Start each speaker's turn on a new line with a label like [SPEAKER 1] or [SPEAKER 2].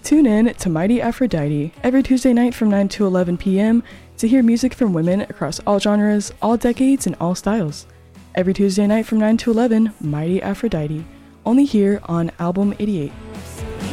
[SPEAKER 1] Tune in to Mighty Aphrodite every Tuesday night from 9 to 11 p.m. to hear music from women across all genres, all decades, and all styles. Every Tuesday night from 9 to 11, Mighty Aphrodite, only here on Album 88.